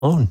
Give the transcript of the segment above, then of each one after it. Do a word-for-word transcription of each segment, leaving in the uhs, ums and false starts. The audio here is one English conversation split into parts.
own.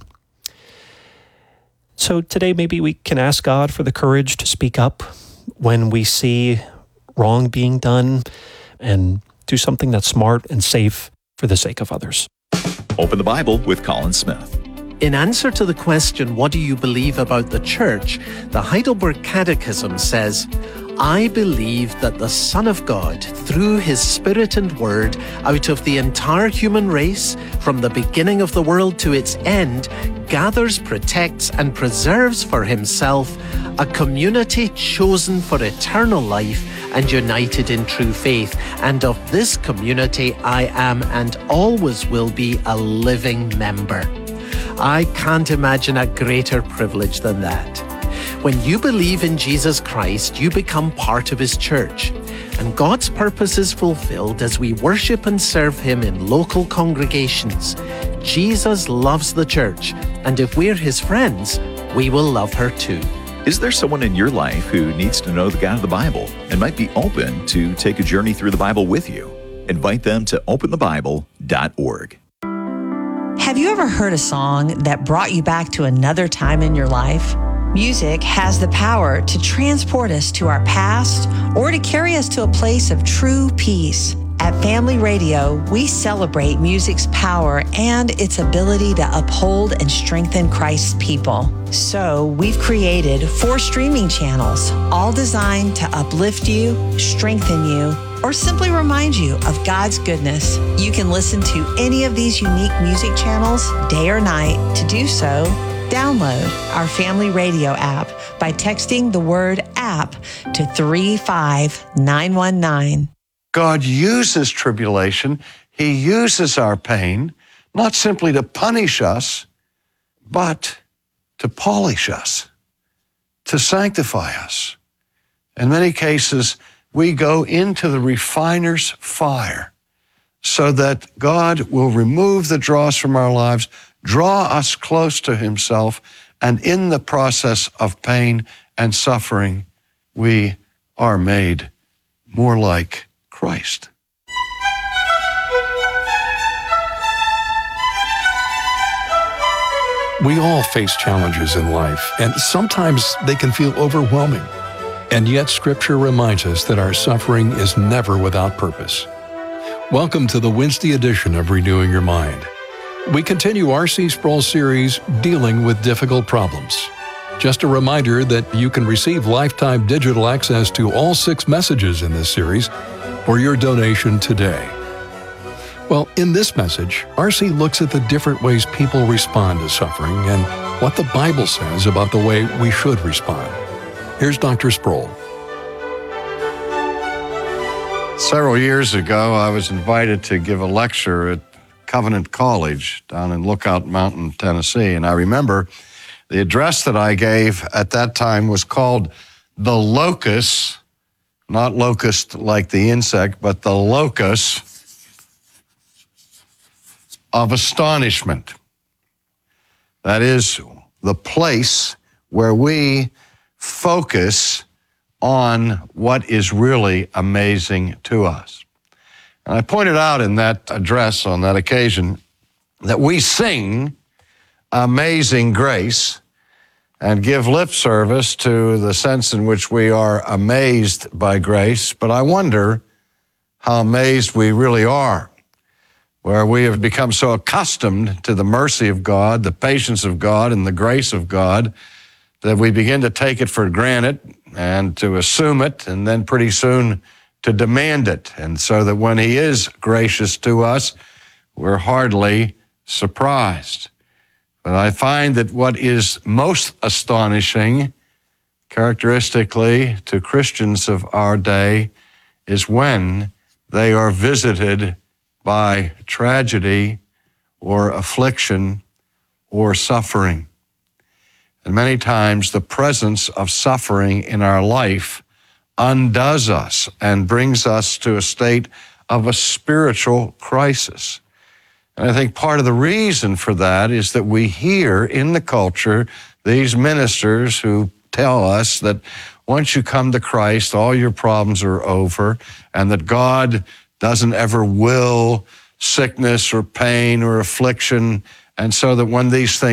So today maybe we can ask God for the courage to speak up when we see wrong being done and do something that's smart and safe for the sake of others. Open the Bible with Colin Smith. In answer to the question, what do you believe about the church? The Heidelberg Catechism says, I believe that the Son of God, through his Spirit and Word, out of the entire human race, from the beginning of the world to its end, gathers, protects, and preserves for himself a community chosen for eternal life and united in true faith. And of this community I am and always will be a living member. I can't imagine a greater privilege than that. When you believe in Jesus Christ, you become part of his church. And God's purpose is fulfilled as we worship and serve him in local congregations. Jesus loves the church, and if we're his friends, we will love her too. Is there someone in your life who needs to know the God of the Bible and might be open to take a journey through the Bible with you? Invite them to open the bible dot org. Have you ever heard a song that brought you back to another time in your life? Music has the power to transport us to our past or to carry us to a place of true peace. At Family Radio, we celebrate music's power and its ability to uphold and strengthen Christ's people. So we've created four streaming channels, all designed to uplift you, strengthen you, or simply remind you of God's goodness. You can listen to any of these unique music channels day or night. To do so, download our Family Radio app by texting the word app to three five nine one nine. God uses tribulation. He uses our pain, not simply to punish us, but to polish us, to sanctify us. In many cases, we go into the refiner's fire so that God will remove the dross from our lives, draw us close to himself, and in the process of pain and suffering, we are made more like Christ. We all face challenges in life, and sometimes they can feel overwhelming. And yet Scripture reminds us that our suffering is never without purpose. Welcome to the Wednesday edition of Renewing Your Mind. We continue R C Sproul's series, Dealing with Difficult Problems. Just a reminder that you can receive lifetime digital access to all six messages in this series for your donation today. Well, in this message, R C looks at the different ways people respond to suffering and what the Bible says about the way we should respond. Here's Doctor Sproul. Several years ago, I was invited to give a lecture at Covenant College down in Lookout Mountain, Tennessee. And I remember the address that I gave at that time was called The Locus, not locust like the insect, but the locus of astonishment. That is the place where we focus on what is really amazing to us. And I pointed out in that address on that occasion that we sing Amazing Grace and give lip service to the sense in which we are amazed by grace, but I wonder how amazed we really are, where we have become so accustomed to the mercy of God, the patience of God, and the grace of God, that we begin to take it for granted and to assume it, and then pretty soon to demand it. And so that when he is gracious to us, we're hardly surprised. But I find that what is most astonishing, characteristically to Christians of our day, is when they are visited by tragedy or affliction or suffering. And many times the presence of suffering in our life undoes us and brings us to a state of a spiritual crisis. And I think part of the reason for that is that we hear in the culture these ministers who tell us that once you come to Christ, all your problems are over, and that God doesn't ever will sickness or pain or affliction And so that when these things